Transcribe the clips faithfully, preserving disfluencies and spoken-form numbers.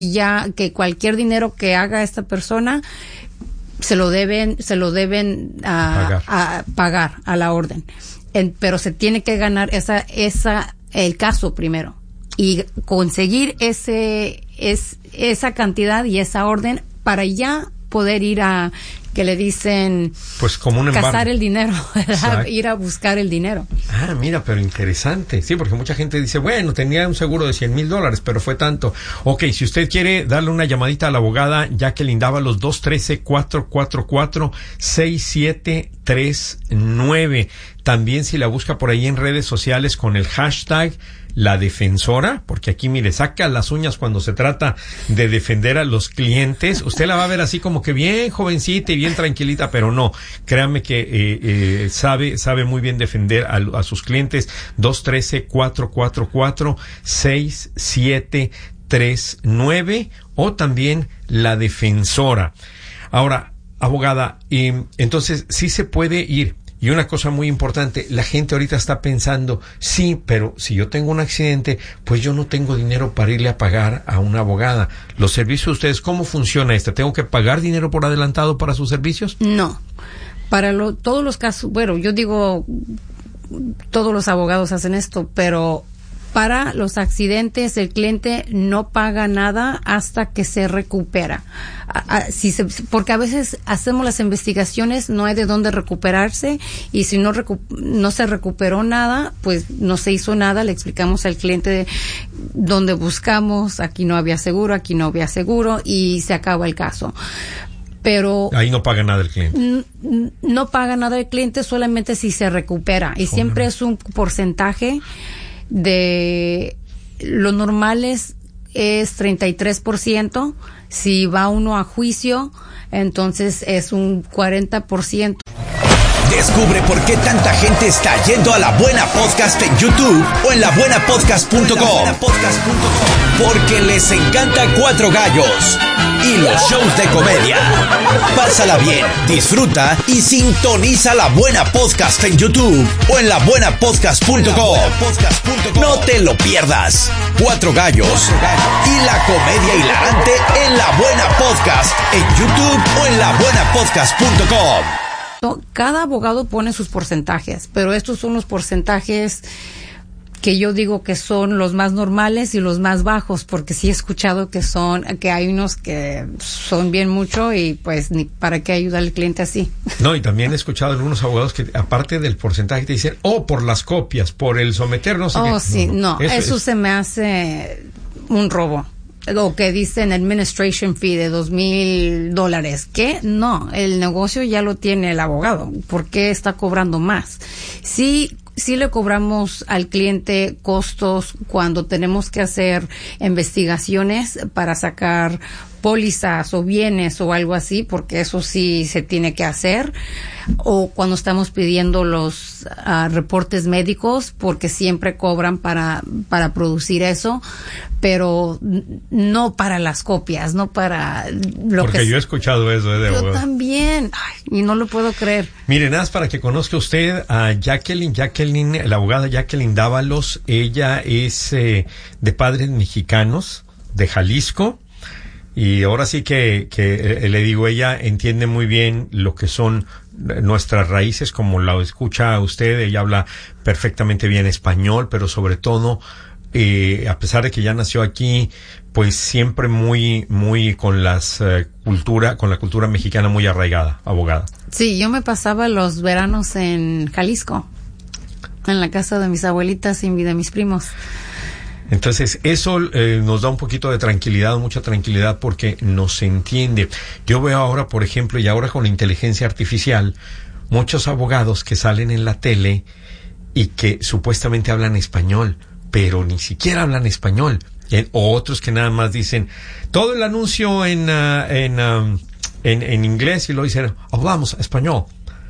ya que cualquier dinero que haga esta persona se lo deben, se lo deben uh, pagar. A pagar a la orden. En, pero se tiene que ganar esa, esa, el caso primero y conseguir ese, es, esa cantidad y esa orden para ya poder ir a, que le dicen, pues como un embargo, cazar el dinero, ir a buscar el dinero. Ah, mira, pero interesante. Sí, porque mucha gente dice, bueno, tenía un seguro de cien mil dólares, pero fue tanto. Ok, si usted quiere darle una llamadita a la abogada Jacqueline Dávalos, dos uno tres, cuatro cuatro cuatro, seis siete tres nueve. También si la busca por ahí en redes sociales con el hashtag La Defensora, porque aquí, mire, saca las uñas cuando se trata de defender a los clientes. Usted la va a ver así como que bien jovencita y bien tranquilita, pero no, créame que eh, eh, sabe sabe muy bien defender a, a sus clientes. dos uno tres, cuatro cuatro cuatro, seis siete tres nueve o también La Defensora. Ahora, abogada, eh, entonces sí se puede ir. Y una cosa muy importante, la gente ahorita está pensando, sí, pero si yo tengo un accidente, pues yo no tengo dinero para irle a pagar a una abogada. ¿Los servicios de ustedes, cómo funciona esto? ¿Tengo que pagar dinero por adelantado para sus servicios? No. Para lo, todos los casos, bueno, yo digo, todos los abogados hacen esto, pero para los accidentes el cliente no paga nada hasta que se recupera. A, a, si se, porque a veces hacemos las investigaciones, no hay de dónde recuperarse y si no recu- no se recuperó nada, pues no se hizo nada. Le explicamos al cliente de dónde buscamos, aquí no había seguro, aquí no había seguro y se acaba el caso. Pero ahí no paga nada el cliente. N- no paga nada el cliente solamente si se recupera y siempre es un porcentaje de lo normal es, es treinta y tres por ciento. Si va uno a juicio, entonces es un cuarenta por ciento. Descubre por qué tanta gente está yendo a La Buena Podcast en YouTube o en la buena podcast punto com. Porque les encanta Cuatro Gallos y los shows de comedia. Pásala bien, disfruta y sintoniza La Buena Podcast en YouTube o en la buena podcast punto com. No te lo pierdas. Cuatro Gallos y la comedia hilarante en La Buena Podcast en YouTube o en la buena podcast punto com. Cada abogado pone sus porcentajes, pero estos son los porcentajes que yo digo que son los más normales y los más bajos, porque sí he escuchado que son, que hay unos que son bien mucho y pues ni para qué ayudar al cliente así. No, y también he escuchado algunos abogados que aparte del porcentaje te dicen, oh, por las copias, por el someter, no sé oh, qué. Oh, sí, no, no eso, eso es... se me hace un robo. Lo que dicen administration fee de dos mil dólares. ¿Qué? No, el negocio ya lo tiene el abogado. ¿Por qué está cobrando más? Sí, sí le cobramos al cliente costos cuando tenemos que hacer investigaciones para sacar pólizas o bienes o algo así, porque eso sí se tiene que hacer, o cuando estamos pidiendo los uh, reportes médicos, porque siempre cobran para para producir eso, pero no para las copias, no para lo porque que... Porque yo he escuchado eso, ¿eh? De yo abogado. también, ay, y no lo puedo creer. Mire, nada más para que conozca usted a Jacqueline, Jacqueline, la abogada Jacqueline Dávalos. Ella es eh, de padres mexicanos, de Jalisco. Y ahora sí que, que eh, le digo, ella entiende muy bien lo que son nuestras raíces, como la escucha usted. Ella habla perfectamente bien español, pero sobre todo, eh, a pesar de que ya nació aquí, pues siempre muy, muy con las eh, cultura, con la cultura mexicana muy arraigada, abogada. Sí, yo me pasaba los veranos en Jalisco, en la casa de mis abuelitas y de mis primos. Entonces, eso eh, nos da un poquito de tranquilidad, mucha tranquilidad, porque nos entiende. Yo veo ahora, por ejemplo, y ahora con la inteligencia artificial, muchos abogados que salen en la tele y que supuestamente hablan español, pero ni siquiera hablan español. Eh, o otros que nada más dicen todo el anuncio en, uh, en, um, en, en inglés y lo dicen, hablamos español.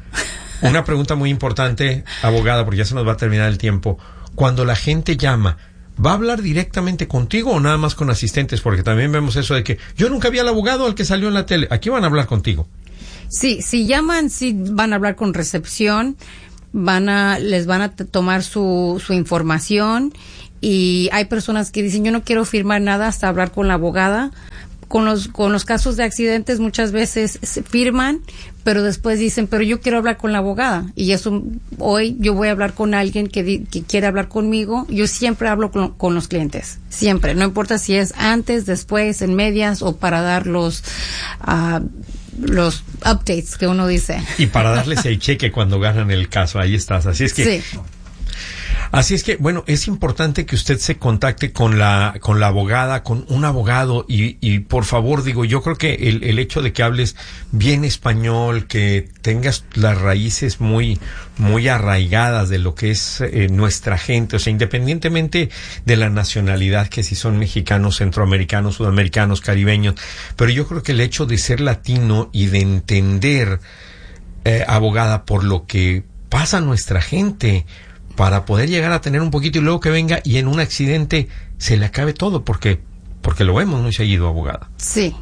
Una pregunta muy importante, abogada, porque ya se nos va a terminar el tiempo. Cuando la gente llama, ¿va a hablar directamente contigo o nada más con asistentes? Porque también vemos eso de que yo nunca vi al abogado al que salió en la tele. Aquí van a hablar contigo. Sí, si llaman, sí van a hablar con recepción, van a, les van a t- tomar su, su información y hay personas que dicen, yo no quiero firmar nada hasta hablar con la abogada. Con los, con los casos de accidentes muchas veces se firman, pero después dicen, pero yo quiero hablar con la abogada. Y eso, hoy yo voy a hablar con alguien que, di, que quiere hablar conmigo. Yo siempre hablo con, con los clientes, siempre. No importa si es antes, después, en medias o para dar los, uh, los updates que uno dice. Y para darles el cheque cuando ganan el caso, ahí estás. Así es que... Sí. Así es que, bueno, es importante que usted se contacte con la con la abogada, con un abogado y, y por favor, digo, yo creo que el, el hecho de que hables bien español, que tengas las raíces muy muy arraigadas de lo que es eh, nuestra gente, o sea, independientemente de la nacionalidad, que si son mexicanos, centroamericanos, sudamericanos, caribeños, pero yo creo que el hecho de ser latino y de entender, eh, abogada, por lo que pasa a nuestra gente, para poder llegar a tener un poquito y luego que venga y en un accidente se le acabe todo, porque porque lo vemos muy seguido, abogada. Sí,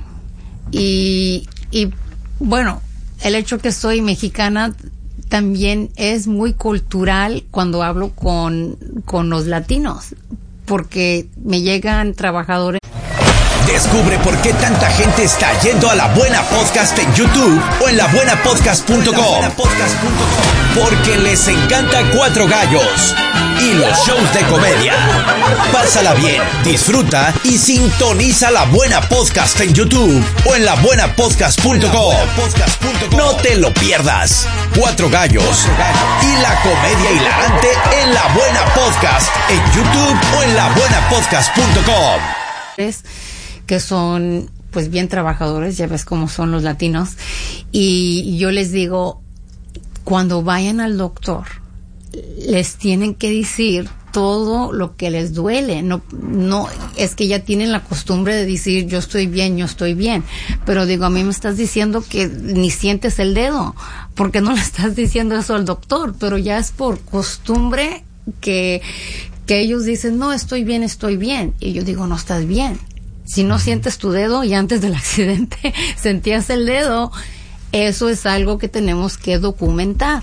y, y bueno, el hecho que soy mexicana también es muy cultural cuando hablo con, con los latinos, porque me llegan trabajadores. Descubre por qué tanta gente está yendo a La Buena Podcast en YouTube o en la buena podcast punto com. Porque les encanta Cuatro Gallos y los shows de comedia. Pásala bien, disfruta y sintoniza La Buena Podcast en YouTube o en la buena podcast punto com. No te lo pierdas. Cuatro Gallos y la comedia hilarante en La Buena Podcast en YouTube o en la buena podcast punto com. Que son pues bien trabajadores, ya ves cómo son los latinos, y yo les digo, cuando vayan al doctor, les tienen que decir todo lo que les duele. No, no, es que ya tienen la costumbre de decir yo estoy bien, yo estoy bien, pero digo, a mí me estás diciendo que ni sientes el dedo, porque no le estás diciendo eso al doctor, pero ya es por costumbre que, que ellos dicen, no, estoy bien, estoy bien, y yo digo, no estás bien. Si no sientes tu dedo y antes del accidente sentías el dedo, eso es algo que tenemos que documentar.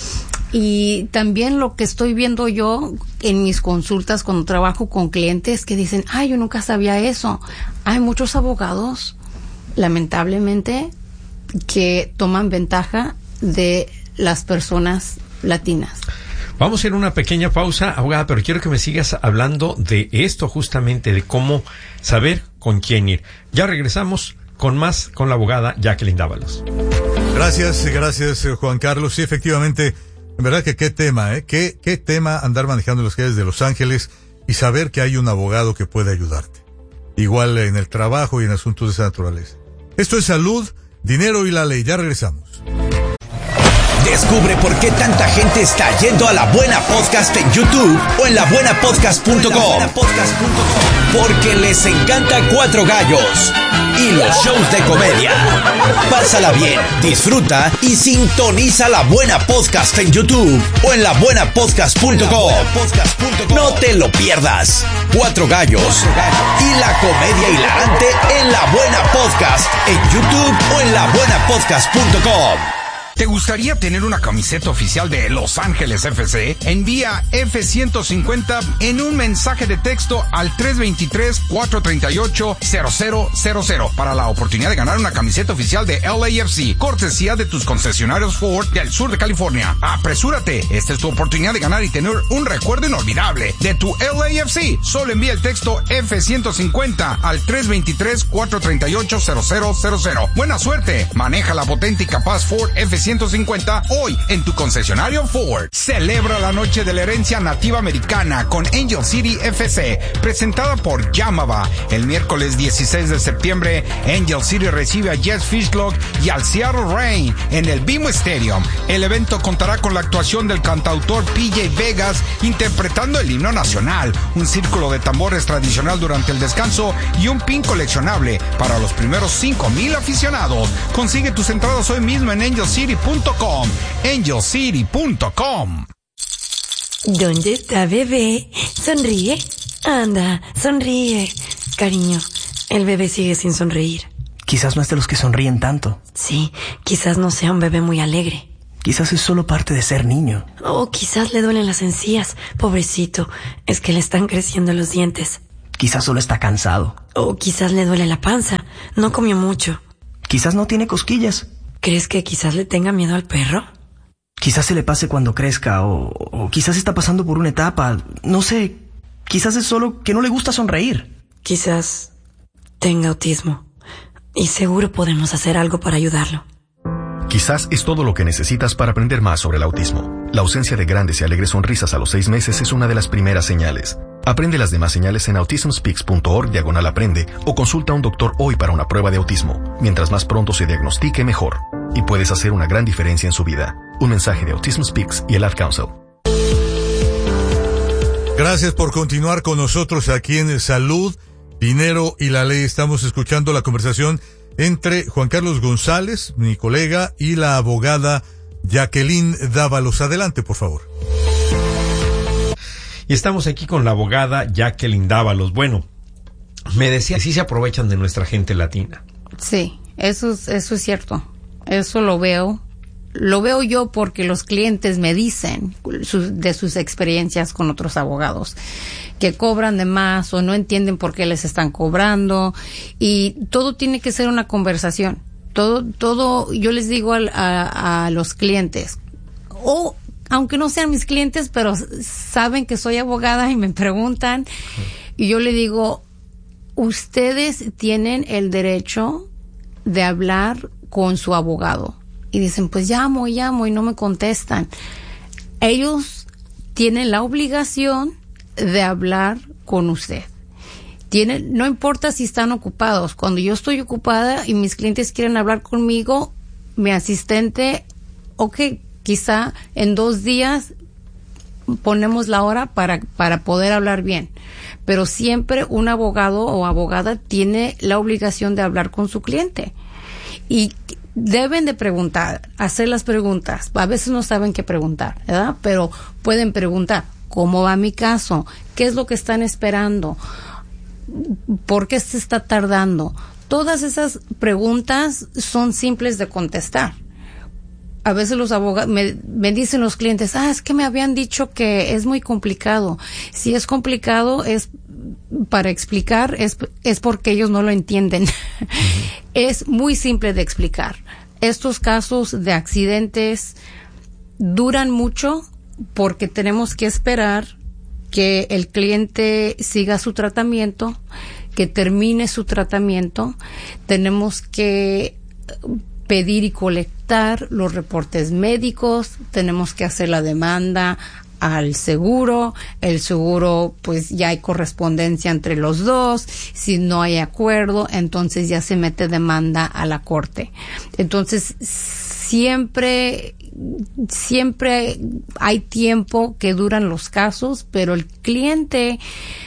Y también lo que estoy viendo yo en mis consultas cuando trabajo con clientes que dicen, ay, yo nunca sabía eso. Hay muchos abogados, lamentablemente, que toman ventaja de las personas latinas. Vamos a ir a una pequeña pausa, abogada, pero quiero que me sigas hablando de esto justamente, de cómo saber con quién ir. Ya regresamos con más con la abogada Jacqueline Dávalos. Gracias, gracias Juan Carlos. Sí, efectivamente, en verdad que qué tema, ¿eh? Qué, qué tema andar manejando las calles de Los Ángeles y saber que hay un abogado que puede ayudarte. Igual en el trabajo y en asuntos de esa naturaleza. Esto es Salud, Dinero y la Ley. Ya regresamos. Descubre por qué tanta gente está yendo a La Buena Podcast en YouTube o en la buena podcast punto com. Porque les encanta Cuatro Gallos y los shows de comedia. Pásala bien, disfruta y sintoniza La Buena Podcast en YouTube o en la buena podcast punto com. No te lo pierdas. Cuatro Gallos y la comedia hilarante en La Buena Podcast en YouTube o en la buena podcast punto com. ¿Te gustaría tener una camiseta oficial de Los Ángeles F C? Envía F ciento cincuenta en un mensaje de texto al tres dos tres, cuatro tres ocho, cero cero cero cero para la oportunidad de ganar una camiseta oficial de L A F C, cortesía de tus concesionarios Ford del sur de California. ¡Apresúrate! Esta es tu oportunidad de ganar y tener un recuerdo inolvidable de tu L A F C. Solo envía el texto F ciento cincuenta al tres dos tres, cuatro tres ocho, cero cero cero cero. ¡Buena suerte! Maneja la potente y capaz Ford F ciento cincuenta hoy en tu concesionario Ford. Celebra la noche de la herencia nativa americana con Angel City F C, presentada por Yamava. El miércoles dieciséis de septiembre, Angel City recibe a Jess Fishlock y al Seattle Reign en el B M O Stadium. El evento contará con la actuación del cantautor P J Vegas interpretando el himno nacional, un círculo de tambores tradicional durante el descanso y un pin coleccionable para los primeros cinco mil aficionados. Consigue tus entradas hoy mismo en angel city punto com. angel city punto com. ¿Dónde está bebé? Sonríe. Anda, sonríe. Cariño, el bebé sigue sin sonreír. Quizás no es de los que sonríen tanto. Sí, quizás no sea un bebé muy alegre. Quizás es solo parte de ser niño. O quizás le duelen las encías. Pobrecito, es que le están creciendo los dientes. Quizás solo está cansado. O quizás le duele la panza. No comió mucho. Quizás no tiene cosquillas. ¿Crees que quizás le tenga miedo al perro? Quizás se le pase cuando crezca, o, o quizás está pasando por una etapa. No sé, quizás es solo que no le gusta sonreír. Quizás tenga autismo. Y seguro podemos hacer algo para ayudarlo. Quizás es todo lo que necesitas para aprender más sobre el autismo. La ausencia de grandes y alegres sonrisas a los seis meses es una de las primeras señales. Aprende las demás señales en autismspeaks.org diagonal aprende o consulta a un doctor hoy para una prueba de autismo. Mientras más pronto se diagnostique, mejor. Y puedes hacer una gran diferencia en su vida. Un mensaje de Autism Speaks y el Ad Council. Gracias por continuar con nosotros aquí en Salud, Dinero y la Ley. Estamos escuchando la conversación entre Juan Carlos González, mi colega, y la abogada Jacqueline Dávalos. Adelante, por favor. Y estamos aquí con la abogada Jacqueline Dávalos. Bueno, me decía, sí se aprovechan de nuestra gente latina. Sí, eso es, eso es cierto. Eso lo veo. Lo veo yo porque los clientes me dicen su, de sus experiencias con otros abogados, que cobran de más o no entienden por qué les están cobrando, y todo tiene que ser una conversación. Todo, todo, yo les digo a, a, a los clientes, o aunque no sean mis clientes, pero saben que soy abogada y me preguntan, y yo le digo, ustedes tienen el derecho de hablar con su abogado. Y dicen, pues llamo, llamo y no me contestan. Ellos tienen la obligación de hablar con usted. Tienen, no importa si están ocupados. Cuando yo estoy ocupada y mis clientes quieren hablar conmigo, mi asistente, ok, quizá en dos días ponemos la hora para, para poder hablar bien. Pero siempre un abogado o abogada tiene la obligación de hablar con su cliente. Y deben de preguntar, hacer las preguntas. A veces no saben qué preguntar, ¿verdad? Pero pueden preguntar, ¿cómo va mi caso? ¿Qué es lo que están esperando? ¿Por qué se está tardando? Todas esas preguntas son simples de contestar. A veces los abogados, me, me dicen los clientes, ah, es que me habían dicho que es muy complicado. Si es complicado, es para explicar, es, es porque ellos no lo entienden. Uh-huh. Es muy simple de explicar. Estos casos de accidentes duran mucho porque tenemos que esperar que el cliente siga su tratamiento, que termine su tratamiento. Tenemos que pedir y colectar los reportes médicos, tenemos que hacer la demanda al seguro, el seguro pues ya hay correspondencia entre los dos, si no hay acuerdo, entonces ya se mete demanda a la corte. Entonces siempre, siempre hay tiempo que duran los casos, pero el cliente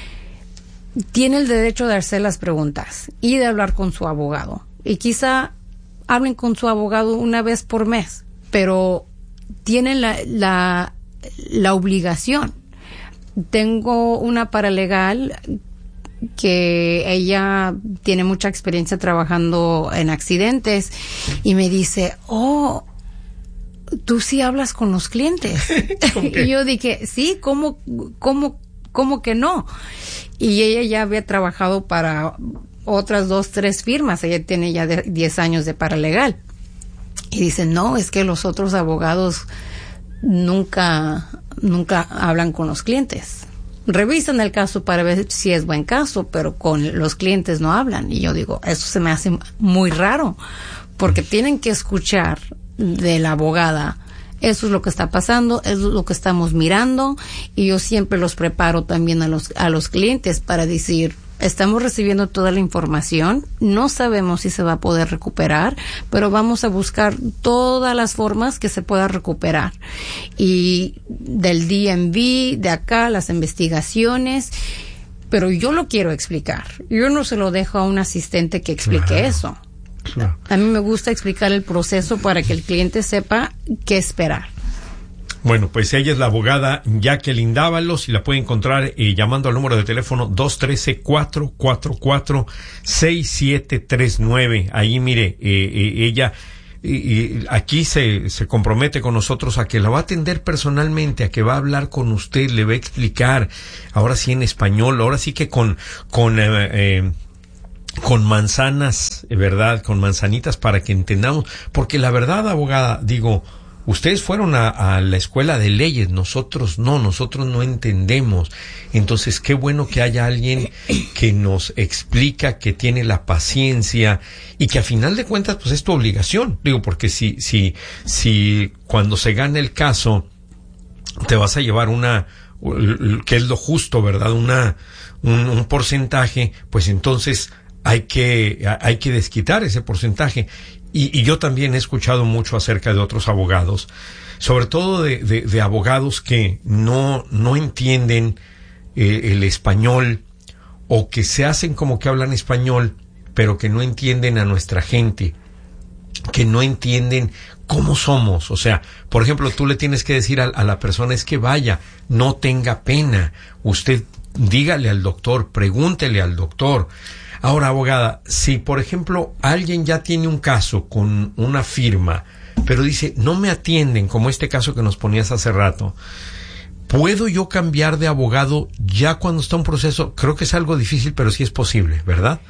tiene el derecho de hacer las preguntas y de hablar con su abogado. Y quizá hablen con su abogado una vez por mes, pero tienen la, la, la obligación. Tengo una paralegal que ella tiene mucha experiencia trabajando en accidentes y me dice, oh, tú sí hablas con los clientes. Y yo dije, sí, ¿cómo, cómo, cómo que no? Y ella ya había trabajado para otras dos, tres firmas. Ella tiene ya diez años de paralegal. Y dice, no, es que los otros abogados nunca, nunca hablan con los clientes. Revisan el caso para ver si es buen caso, pero con los clientes no hablan. Y yo digo, eso se me hace muy raro, porque tienen que escuchar de la abogada, eso es lo que está pasando, eso es lo que estamos mirando, y yo siempre los preparo también a los, a los clientes para decir, estamos recibiendo toda la información, no sabemos si se va a poder recuperar, pero vamos a buscar todas las formas que se pueda recuperar. Y del D M V, de acá, las investigaciones, pero yo lo quiero explicar. Yo no se lo dejo a un asistente que explique claro, eso. Claro. A mí me gusta explicar el proceso para que el cliente sepa qué esperar. Bueno, pues ella es la abogada Jacqueline Dávalos y la puede encontrar eh, llamando al número de teléfono dos uno tres, cuatro cuatro cuatro, seis siete tres nueve. Ahí, mire, eh, eh, ella y, y aquí se, se compromete con nosotros a que la va a atender personalmente, a que va a hablar con usted, le va a explicar, ahora sí en español, ahora sí que con, con, eh, eh, con manzanas, ¿verdad? Con manzanitas para que entendamos, porque la verdad, abogada, digo, ustedes fueron a, a la escuela de leyes, nosotros no, nosotros no entendemos. Entonces, qué bueno que haya alguien que nos explica, que tiene la paciencia y que a final de cuentas, pues es tu obligación. Digo, porque si, si, si cuando se gane el caso, te vas a llevar una, que es lo justo, ¿verdad? Una, un, un porcentaje, pues entonces hay que, hay que desquitar ese porcentaje. Y, y yo también he escuchado mucho acerca de otros abogados, sobre todo de, de, de abogados que no, no entienden eh, el español, o que se hacen como que hablan español, pero que no entienden a nuestra gente, que no entienden cómo somos. O sea, por ejemplo, tú le tienes que decir a, a la persona, es que vaya, no tenga pena, usted dígale al doctor, pregúntele al doctor. Ahora, abogada, si por ejemplo alguien ya tiene un caso con una firma, pero dice, no me atienden, como este caso que nos ponías hace rato, ¿puedo yo cambiar de abogado ya cuando está un proceso? Creo que es algo difícil, pero sí es posible, ¿verdad?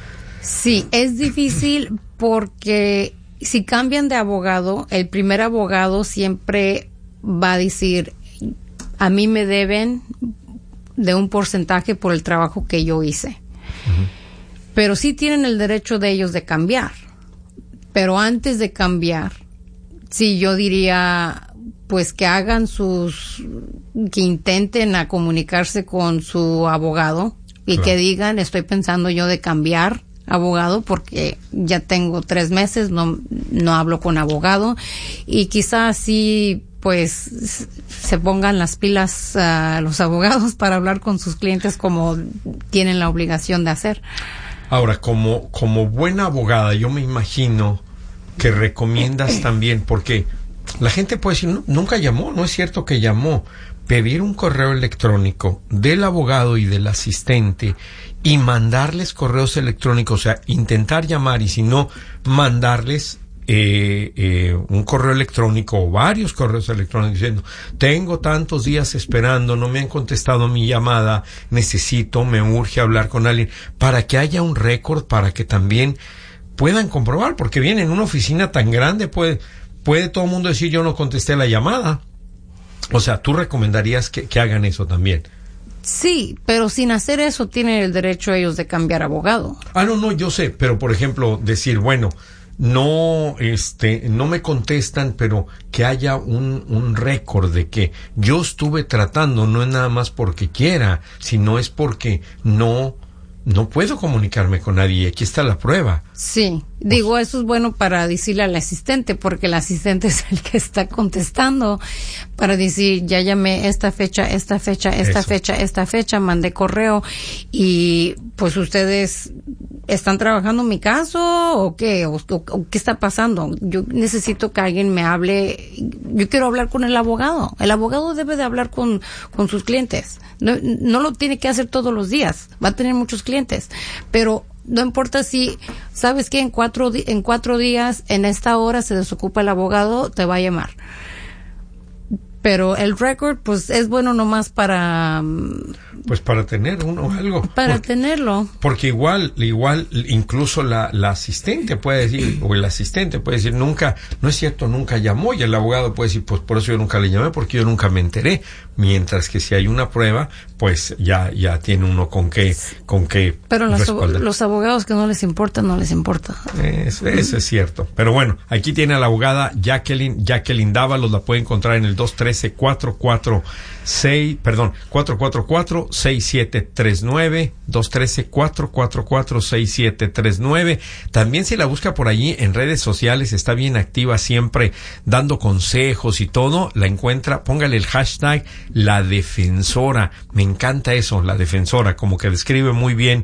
Sí, es difícil porque si cambian de abogado, el primer abogado siempre va a decir, a mí me deben de un porcentaje por el trabajo que yo hice. Uh-huh. Pero sí tienen el derecho de ellos de cambiar. Pero antes de cambiar, sí, yo diría, pues que hagan sus, que intenten a comunicarse con su abogado y claro, que digan, estoy pensando yo de cambiar abogado porque ya tengo tres meses, no, no hablo con abogado, y quizás sí, pues se pongan las pilas a uh, los abogados para hablar con sus clientes como tienen la obligación de hacer. Ahora, como, como buena abogada, yo me imagino que recomiendas también, porque la gente puede decir, no, nunca llamó, no es cierto que llamó, pedir un correo electrónico del abogado y del asistente y mandarles correos electrónicos, o sea, intentar llamar y si no, mandarles eh, eh, un correo electrónico o varios correos electrónicos diciendo, tengo tantos días esperando, no me han contestado mi llamada, necesito, me urge hablar con alguien, para que haya un récord, para que también puedan comprobar, porque bien, en una oficina tan grande puede, puede todo el mundo decir, yo no contesté la llamada. O sea, ¿tú recomendarías que, que hagan eso también? Sí, pero sin hacer eso tienen el derecho ellos de cambiar abogado. Ah, no, no, yo sé, pero por ejemplo, decir, bueno, no, este, no me contestan, pero que haya un, un récord de que yo estuve tratando, no es nada más porque quiera, sino es porque no, no puedo comunicarme con nadie. Aquí está la prueba. Sí, digo, eso es bueno para decirle al asistente, porque el asistente es el que está contestando, para decir, ya llamé esta fecha, esta fecha, esta eso. fecha, esta fecha, mandé correo, y pues ustedes están trabajando en mi caso, o qué, o, o, o qué está pasando. Yo necesito que alguien me hable, yo quiero hablar con el abogado. El abogado debe de hablar con, con sus clientes. No, no lo tiene que hacer todos los días, va a tener muchos clientes, pero no importa si, sabes que en cuatro, en cuatro días, en esta hora se desocupa el abogado, te va a llamar. Pero el récord, pues, es bueno nomás para... Pues para tener uno algo. Para porque, tenerlo. Porque igual, igual, incluso la, la asistente puede decir, o el asistente puede decir, nunca, no es cierto, nunca llamó, y el abogado puede decir, pues por eso yo nunca le llamé, porque yo nunca me enteré. Mientras que si hay una prueba, pues ya, ya tiene uno con qué, con qué. Pero los, los abogados que no les importa, no les importa. Eso, eso es cierto. Pero bueno, aquí tiene a la abogada Jacqueline, Jacqueline Dávalos, la puede encontrar en el dos uno tres, cuatro cuatro seis, perdón, cuatro cuatro cuatro, seis siete tres nueve, dos uno tres, cuatro cuatro cuatro, seis siete tres nueve. También si la busca por allí en redes sociales, está bien activa siempre dando consejos y todo, la encuentra, póngale el hashtag La Defensora. Me encanta eso, La Defensora, como que describe muy bien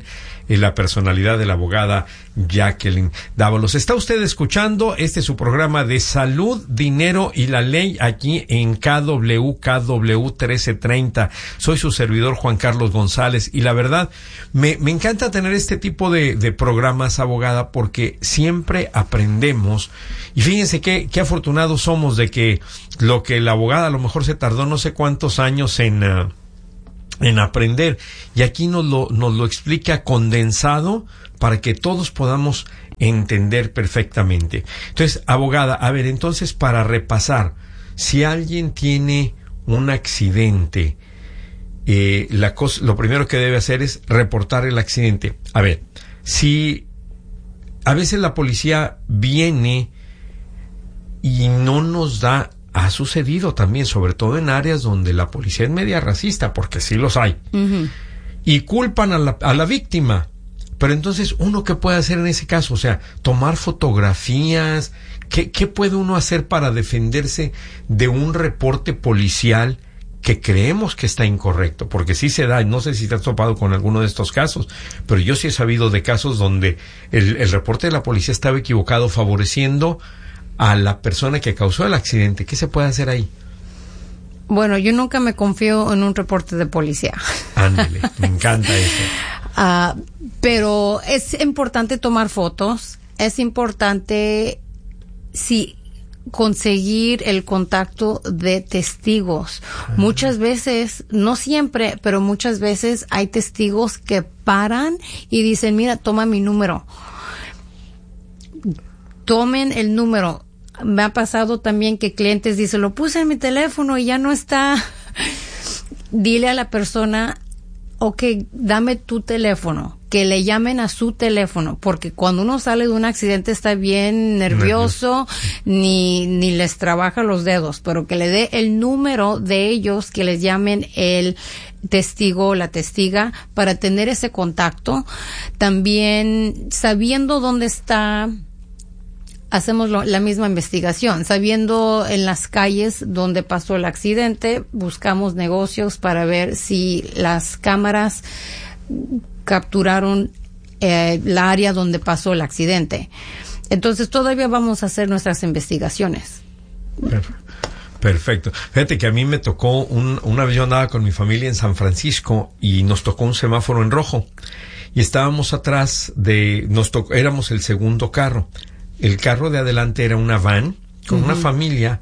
eh, la personalidad de la abogada Jacqueline Dávalos. Está usted escuchando, este es su programa de Salud, Dinero y la Ley, aquí en K W K W trece treinta. Soy su servidor Juan Carlos González, y la verdad, me, me encanta tener este tipo de, de programas, abogada, porque siempre aprendemos. Y fíjense qué, qué afortunados somos de que lo que la abogada a lo mejor se tardó no sé cuántos años en, uh, en aprender, y aquí nos lo, nos lo explica condensado para que todos podamos entender perfectamente. Entonces, abogada, a ver, entonces, para repasar, si alguien tiene un accidente, eh, la cosa, lo primero que debe hacer es reportar el accidente. A ver, si a veces la policía viene y no nos da, ha sucedido también, sobre todo en áreas donde la policía es media racista, porque sí los hay, uh-huh. y culpan a la, a la víctima. Pero entonces, ¿uno qué puede hacer en ese caso? O sea, tomar fotografías. ¿Qué, qué puede uno hacer para defenderse de un reporte policial que creemos que está incorrecto? Porque sí se da, no sé si te has topado con alguno de estos casos, pero yo sí he sabido de casos donde el, el reporte de la policía estaba equivocado, favoreciendo a la persona que causó el accidente. ¿Qué se puede hacer ahí? Bueno, yo nunca me confío en un reporte de policía. Ándale, me encanta eso. Uh, pero es importante tomar fotos, es importante sí conseguir el contacto de testigos. Ah. Muchas veces, no siempre, pero muchas veces hay testigos que paran y dicen, mira, toma mi número. Tomen el número. Me ha pasado también que clientes dicen, lo puse en mi teléfono y ya no está. Dile a la persona, ok, dame tu teléfono, que le llamen a su teléfono, porque cuando uno sale de un accidente está bien nervioso, nervioso. ni ni les trabaja los dedos, pero que le dé el número de ellos, que les llamen el testigo o la testiga para tener ese contacto. También sabiendo dónde está, hacemos lo, la misma investigación, sabiendo en las calles donde pasó el accidente, buscamos negocios para ver si las cámaras capturaron eh, la área donde pasó el accidente. Entonces todavía vamos a hacer nuestras investigaciones. Perfecto. Fíjate que a mí me tocó, un, una vez yo andaba con mi familia en San Francisco y nos tocó un semáforo en rojo y estábamos atrás de, nos tocó, éramos el segundo carro. El carro de adelante era una van con uh-huh. una familia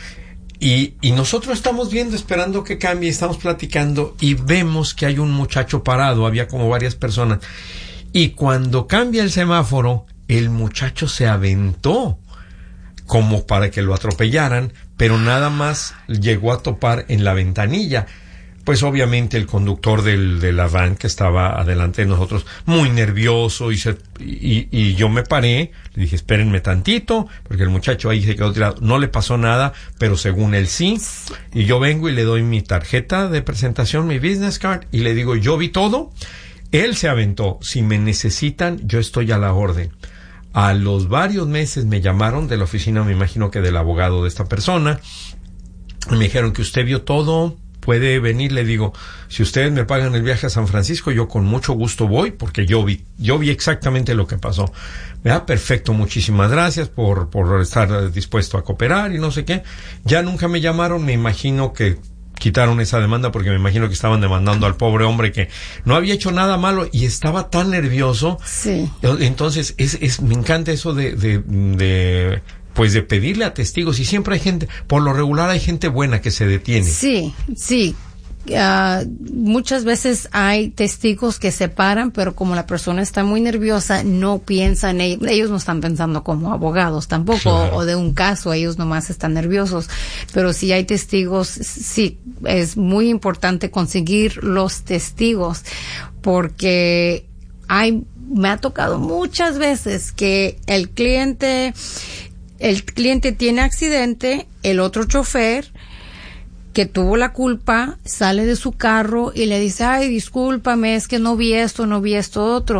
y, y nosotros estamos viendo, esperando que cambie, estamos platicando y vemos que hay un muchacho parado, había como varias personas, y cuando cambia el semáforo, el muchacho se aventó como para que lo atropellaran, pero nada más llegó a topar en la ventanilla. Pues obviamente el conductor del, de la van que estaba adelante de nosotros, muy nervioso, y, se, y, y yo me paré, le dije, espérenme tantito, porque el muchacho ahí se quedó tirado, no le pasó nada, pero según él sí, y yo vengo y le doy mi tarjeta de presentación, mi business card, y le digo, yo vi todo, él se aventó, si me necesitan, yo estoy a la orden. A los varios meses me llamaron de la oficina, me imagino que del abogado de esta persona, y me dijeron que usted vio todo, puede venir. Le digo, si ustedes me pagan el viaje a San Francisco, yo con mucho gusto voy, porque yo vi, yo vi exactamente lo que pasó. ¿Verdad? Perfecto, muchísimas gracias por, por estar dispuesto a cooperar y no sé qué. Ya nunca me llamaron, me imagino que quitaron esa demanda porque me imagino que estaban demandando al pobre hombre que no había hecho nada malo y estaba tan nervioso. Sí. Entonces, es, es, me encanta eso de, de, de pues de pedirle a testigos, y siempre hay gente, por lo regular hay gente buena que se detiene. Sí, sí. Uh, muchas veces hay testigos que se paran, pero como la persona está muy nerviosa, no piensan, ellos, ellos no están pensando como abogados tampoco, claro. O de un caso, ellos nomás están nerviosos. Pero si hay testigos, sí, es muy importante conseguir los testigos, porque hay, me ha tocado muchas veces que el cliente, el cliente tiene accidente, el otro chofer que tuvo la culpa sale de su carro y le dice, ay, discúlpame, es que no vi esto, no vi esto otro.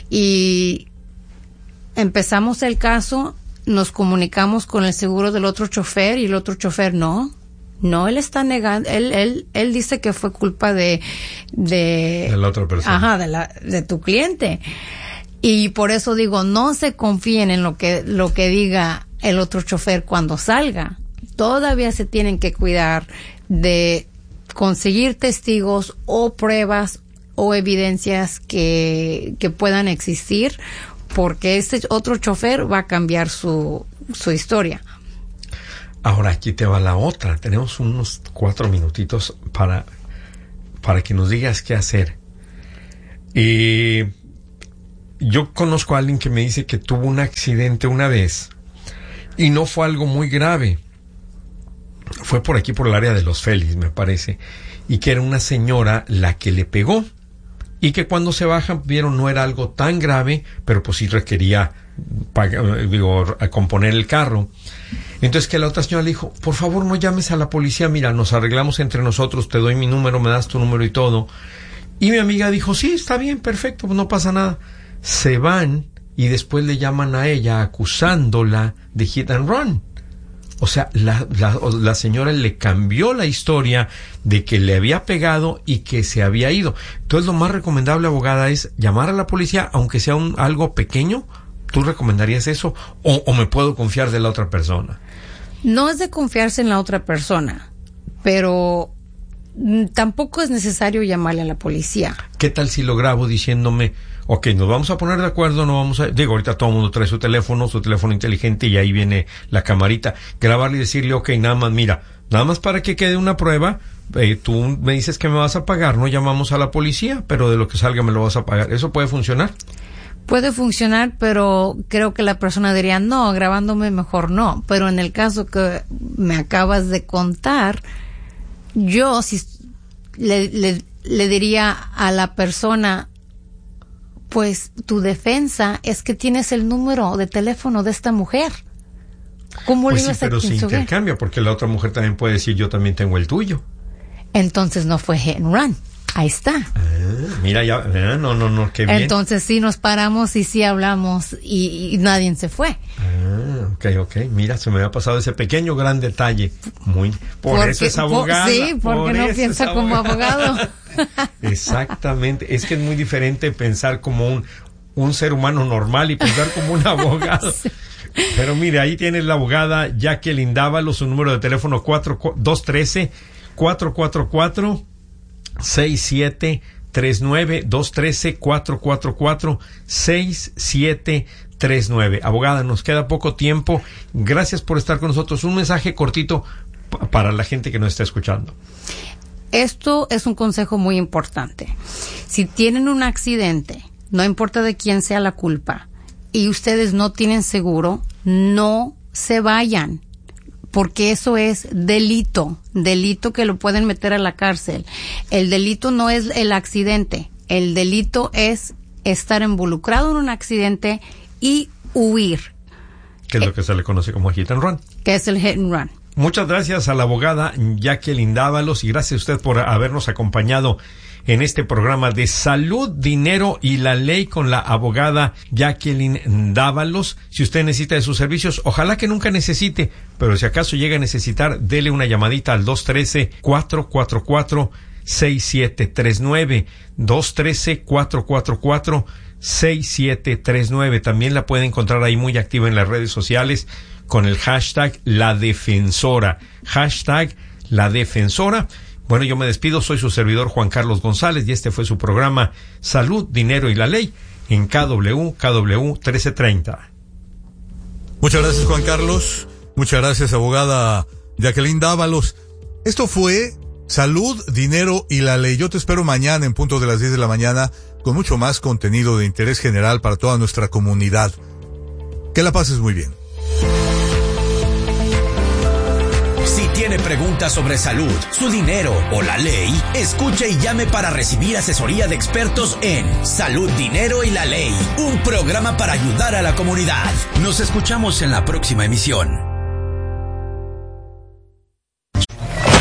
Y empezamos el caso, nos comunicamos con el seguro del otro chofer y el otro chofer no, No, él está negando, él, él, él dice que fue culpa de, de, de la otra persona. Ajá, de la, de tu cliente. Y por eso digo, no se confíen en lo que, lo que diga el otro chofer cuando salga. Todavía se tienen que cuidar de conseguir testigos o pruebas o evidencias que, que puedan existir, porque este otro chofer va a cambiar su, su historia. Ahora aquí te va la otra. Tenemos unos cuatro minutitos para, para que nos digas qué hacer. Y yo conozco a alguien que me dice que tuvo un accidente una vez y no fue algo muy grave. Fue por aquí, por el área de Los Félix, me parece, y que era una señora la que le pegó, y que cuando se bajan vieron no era algo tan grave, pero pues sí requería pagar, digo, componer el carro. Entonces que la otra señora le dijo, por favor no llames a la policía, mira, nos arreglamos entre nosotros, te doy mi número, me das tu número y todo. Y mi amiga dijo, sí, está bien, perfecto, pues no pasa nada. Se van y después le llaman a ella acusándola de hit and run. O sea, la, la, la señora le cambió la historia de que le había pegado y que se había ido. Entonces lo más recomendable, abogada, es llamar a la policía, aunque sea un algo pequeño. ¿Tú recomendarías eso? ¿O, o me puedo confiar de la otra persona? No es de confiarse en la otra persona, pero tampoco es necesario llamarle a la policía. ¿Qué tal si lo grabo diciéndome, ok, nos vamos a poner de acuerdo, no vamos a... Digo, ahorita todo el mundo trae su teléfono, su teléfono inteligente, y ahí viene la camarita. Grabarle y decirle, ok, nada más, mira, nada más para que quede una prueba, eh, tú me dices que me vas a pagar, no llamamos a la policía, pero de lo que salga me lo vas a pagar. ¿Eso puede funcionar? Puede funcionar, pero creo que la persona diría, no, grabándome mejor no. Pero en el caso que me acabas de contar, yo si le, le, le diría a la persona, pues tu defensa es que tienes el número de teléfono de esta mujer. ¿Cómo pues le ibas sí, pero a se intercambia, porque la otra mujer también puede decir, yo también tengo el tuyo. Entonces no fue hit and run. Ahí está. Ah, mira, ya, eh, no, no, no, qué bien. Entonces sí nos paramos y sí hablamos y, y nadie se fue. Ah, ok, ok. Mira, se me había pasado ese pequeño gran detalle. Muy, por porque, eso es abogada. Por, sí, porque por no piensa como abogado. Exactamente. Es que es muy diferente pensar como un, un ser humano normal y pensar como un abogado. Sí. Pero mire, ahí tienes la abogada Jacqueline Dávalos, su número de teléfono dos uno tres, cuatro cuatro cuatro, seis siete tres nueve, dos uno tres, cuatro cuatro cuatro, seis siete tres nueve. Abogada, nos queda poco tiempo. Gracias por estar con nosotros. Un mensaje cortito p- para la gente que nos está escuchando. Esto es un consejo muy importante. Si tienen un accidente, no importa de quién sea la culpa, y ustedes no tienen seguro, no se vayan. Porque eso es delito, delito que lo pueden meter a la cárcel. El delito no es el accidente, el delito es estar involucrado en un accidente y huir. Que es eh, lo que se le conoce como hit and run. Que es el hit and run. Muchas gracias a la abogada Jacqueline Dávalos y gracias a usted por habernos acompañado en este programa de Salud, Dinero y la Ley con la abogada Jacqueline Dávalos. Si usted necesita de sus servicios, ojalá que nunca necesite, pero si acaso llega a necesitar, dele una llamadita al dos uno tres, cuatro cuatro cuatro, seis siete tres nueve, dos uno tres, cuatro cuatro cuatro, seis siete tres nueve. También la puede encontrar ahí muy activa en las redes sociales con el hashtag La Defensora. Hashtag La Defensora. Bueno, yo me despido, soy su servidor Juan Carlos González y este fue su programa Salud, Dinero y la Ley en K W, K W trece treinta. Muchas gracias, Juan Carlos. Muchas gracias, abogada Jacqueline Dávalos. Esto fue Salud, Dinero y la Ley. Yo te espero mañana en punto de las diez de la mañana con mucho más contenido de interés general para toda nuestra comunidad. Que la pases muy bien. Si tiene preguntas sobre salud, su dinero o la ley, escuche y llame para recibir asesoría de expertos en Salud, Dinero y la Ley, un programa para ayudar a la comunidad. Nos escuchamos en la próxima emisión.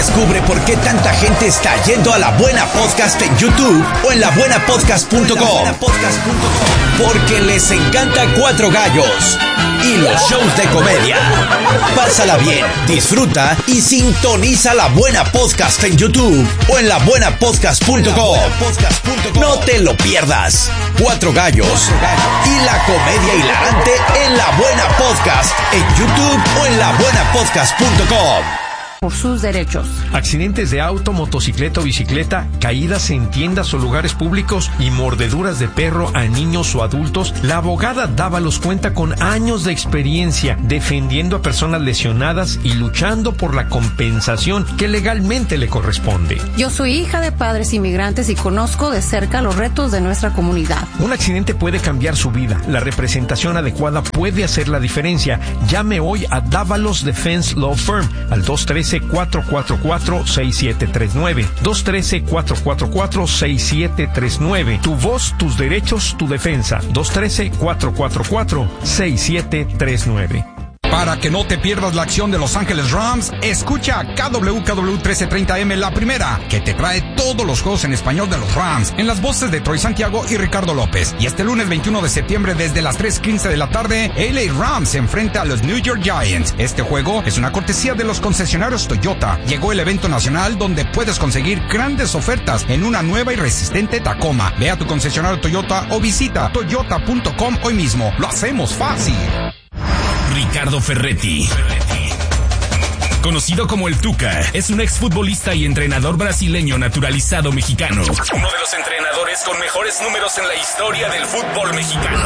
Descubre por qué tanta gente está yendo a La Buena Podcast en YouTube o en la buena podcast punto com. Porque les encanta Cuatro Gallos y los shows de comedia. Pásala bien, disfruta y sintoniza La Buena Podcast en YouTube o en la buena podcast punto com. No te lo pierdas. Cuatro Gallos y la comedia hilarante en La Buena Podcast en YouTube o en la buena podcast punto com. Por sus derechos. Accidentes de auto, motocicleta o bicicleta, caídas en tiendas o lugares públicos y mordeduras de perro a niños o adultos. La abogada Dávalos cuenta con años de experiencia defendiendo a personas lesionadas y luchando por la compensación que legalmente le corresponde. Yo soy hija de padres inmigrantes y conozco de cerca los retos de nuestra comunidad. Un accidente puede cambiar su vida. La representación adecuada puede hacer la diferencia. Llame hoy a Dávalos Defense Law Firm al dos uno tres, cuatro cuatro cuatro, seis siete tres nueve. dos uno tres, cuatro cuatro cuatro, seis siete tres nueve. Tu voz, tus derechos, tu defensa. dos uno tres, cuatro cuatro cuatro, seis siete tres nueve. Para que no te pierdas la acción de Los Ángeles Rams, escucha K W K W trece treinta M La Primera, que te trae todos los juegos en español de los Rams, en las voces de Troy Santiago y Ricardo López. Y este lunes veintiuno de septiembre, desde las tres quince de la tarde, L A Rams se enfrenta a los New York Giants. Este juego es una cortesía de los concesionarios Toyota. Llegó el evento nacional donde puedes conseguir grandes ofertas en una nueva y resistente Tacoma. Ve a tu concesionario Toyota o visita toyota punto com hoy mismo. Lo hacemos fácil. Ricardo Ferretti, conocido como el Tuca, es un exfutbolista y entrenador brasileño naturalizado mexicano. Uno de los entrenadores con mejores números en la historia del fútbol mexicano.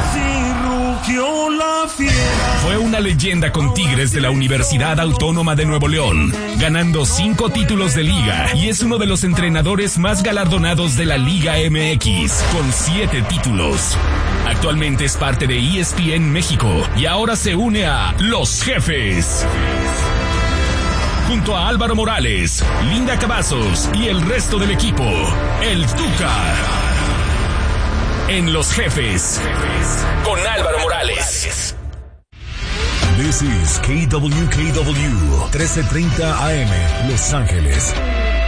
Fue una leyenda con Tigres de la Universidad Autónoma de Nuevo León, ganando cinco títulos de liga, y es uno de los entrenadores más galardonados de la Liga M X, con siete títulos. Actualmente es parte de E S P N México y ahora se une a Los Jefes. Junto a Álvaro Morales, Linda Cavazos y el resto del equipo, el Tuca. En Los Jefes, con Álvaro Morales. This is K W K W trece treinta A M, Los Ángeles.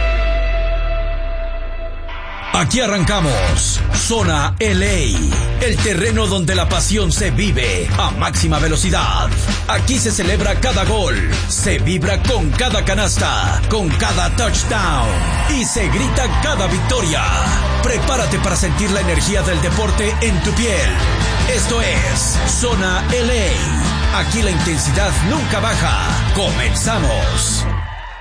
Aquí arrancamos Zona L A, el terreno donde la pasión se vive a máxima velocidad. Aquí se celebra cada gol, se vibra con cada canasta, con cada touchdown y se grita cada victoria. Prepárate para sentir la energía del deporte en tu piel. Esto es Zona L A. Aquí la intensidad nunca baja. Comenzamos.